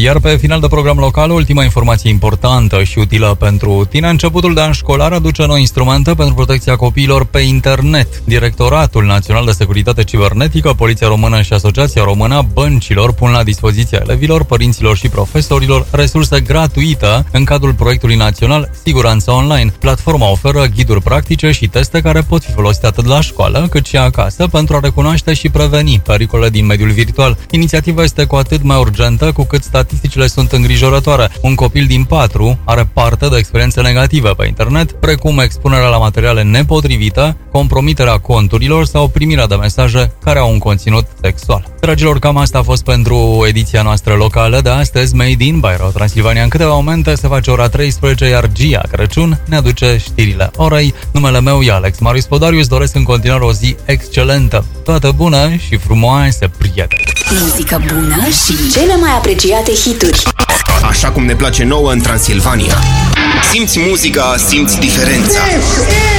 Iar pe final de program local, ultima informație importantă și utilă pentru tine. Începutul de an școlar aduce noi instrumente pentru protecția copiilor pe internet. Directoratul Național de Securitate Cibernetică, Poliția Română și Asociația Română a Băncilor pun la dispoziția elevilor, părinților și profesorilor resurse gratuite în cadrul proiectului național Siguranța Online. Platforma oferă ghiduri practice și teste care pot fi folosite atât la școală cât și acasă pentru a recunoaște și preveni pericolele din mediul virtual. Inițiativa este cu atât mai urgentă cu cât statisticile sunt îngrijorătoare. Un copil din 4 are parte de experiențe negative pe internet, precum expunerea la materiale nepotrivite, compromiterea conturilor sau primirea de mesaje care au un conținut sexual. Dragilor, cam asta a fost pentru ediția noastră locală de astăzi, Made in Bayreuth, Transilvania. În câteva momente se face ora 13, iar Gia Crăciun ne aduce știrile orei. Numele meu e Alex Marius Podariu, îți doresc în continuare o zi excelentă. Toate bune și frumoase, prieteni! Muzică bună și cele mai apreciate hituri. Așa cum ne place nouă în Transilvania. Simți muzica, simți diferența.